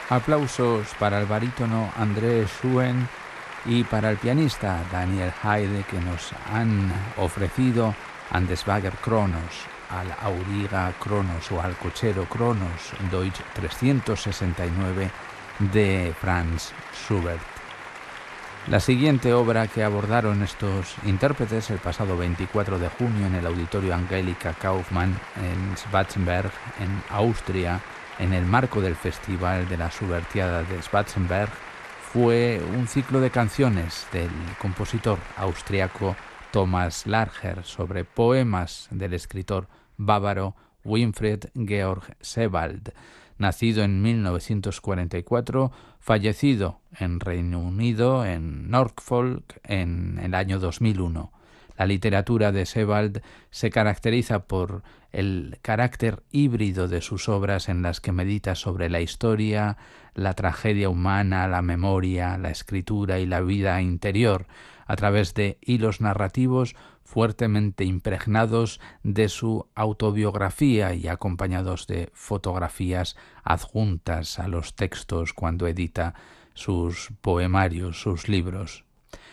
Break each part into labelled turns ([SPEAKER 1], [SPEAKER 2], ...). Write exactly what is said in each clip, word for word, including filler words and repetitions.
[SPEAKER 1] Aplausos para el barítono André Schuen y para el pianista Daniel Haide, que nos han ofrecido An des Bagger Kronos, al Auriga Kronos o al cochero Kronos, Deutsch trescientos sesenta y nueve de Franz Schubert. La siguiente obra que abordaron estos intérpretes el pasado veinticuatro de junio en el Auditorio Angelika Kaufmann en Schwarzenberg, en Austria, en el marco del Festival de la Schubertiada de Schwarzenberg, fue un ciclo de canciones del compositor austriaco Thomas Larcher sobre poemas del escritor bávaro Winfried Georg Sebald, nacido en mil novecientos cuarenta y cuatro, fallecido en Reino Unido, en Norfolk, en el año dos mil uno. La literatura de Sebald se caracteriza por el carácter híbrido de sus obras, en las que medita sobre la historia, la tragedia humana, la memoria, la escritura y la vida interior, a través de hilos narrativos fuertemente impregnados de su autobiografía y acompañados de fotografías adjuntas a los textos cuando edita sus poemarios, sus libros.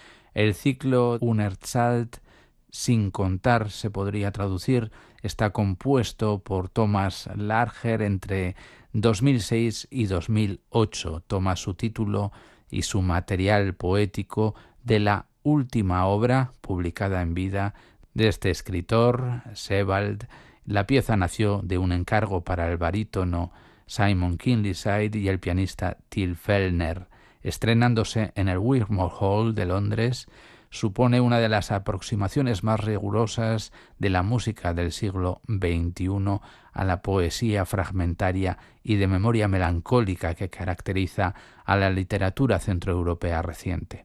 [SPEAKER 1] El ciclo Unerzählt, sin contar, se podría traducir, está compuesto por Thomas Larcher entre dos mil seis y dos mil ocho. Toma su título y su material poético de la última obra publicada en vida de este escritor, Sebald. La pieza nació de un encargo para el barítono Simon Kinleyside y el pianista Till Fellner. Estrenándose en el Wigmore Hall de Londres, supone una de las aproximaciones más rigurosas de la música del siglo veintiuno a la poesía fragmentaria y de memoria melancólica que caracteriza a la literatura centroeuropea reciente.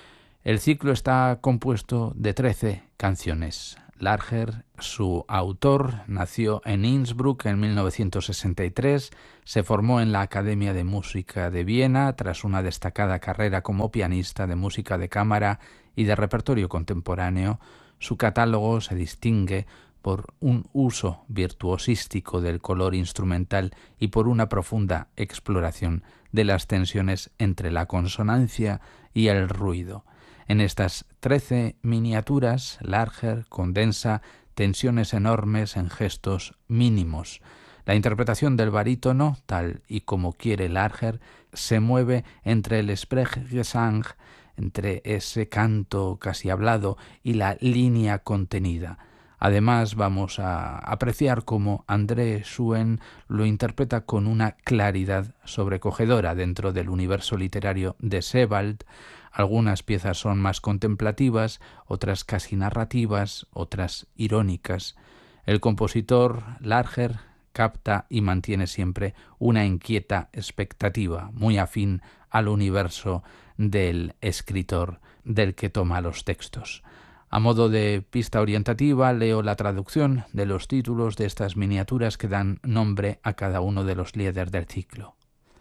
[SPEAKER 1] El ciclo está compuesto de trece canciones. Larcher, su autor, nació en Innsbruck en mil novecientos sesenta y tres, se formó en la Academia de Música de Viena tras una destacada carrera como pianista de música de cámara y de repertorio contemporáneo. Su catálogo se distingue por un uso virtuosístico del color instrumental y por una profunda exploración de las tensiones entre la consonancia y el ruido. En estas trece miniaturas, Larcher condensa tensiones enormes en gestos mínimos. La interpretación del barítono, tal y como quiere Larcher, se mueve entre el Sprechgesang, entre ese canto casi hablado, y la línea contenida. Además, vamos a apreciar cómo André Schuen lo interpreta con una claridad sobrecogedora dentro del universo literario de Sebald. Algunas piezas son más contemplativas, otras casi narrativas, otras irónicas. El compositor Larcher capta y mantiene siempre una inquieta expectativa, muy afín al universo del escritor del que toma los textos. A modo de pista orientativa, leo la traducción de los títulos de estas miniaturas que dan nombre a cada uno de los líderes del ciclo.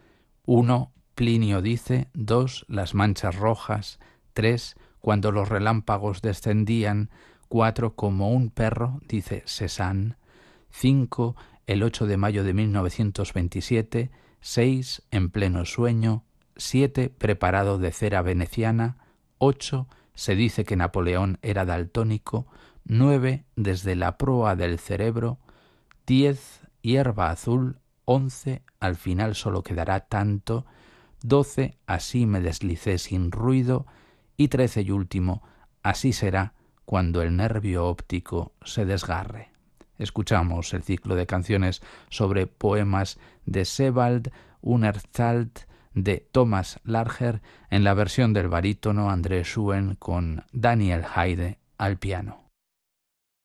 [SPEAKER 1] uno. Plinio dice. dos. Las manchas rojas. tres. Cuando los relámpagos descendían. cuatro. Como un perro, dice Cézanne. cinco. El ocho de mayo de mil novecientos veintisiete. seis. En pleno sueño. siete. Preparado de cera veneciana. ocho. Se dice que Napoleón era daltónico. nueve. Desde la proa del cerebro. diez. Hierba azul. once. Al final solo quedará tanto. doce. Así me deslicé sin ruido. Y trece y último. Así será cuando el nervio óptico se desgarre. Escuchamos el ciclo de canciones sobre poemas de Sebald, Unerzählt, de Thomas Larcher, en la versión del barítono André Schuen con Daniel Haide al piano.